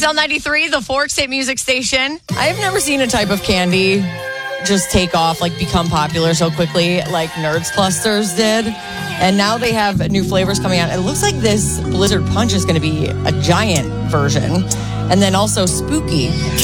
XL 93, the Fork State Music Station. I've never seen a type of candy just take off, like become popular so quickly like Nerds Clusters did. And now they have new flavors coming out. It looks like this Blizzard Punch is going to be a giant version. And then also Spooky.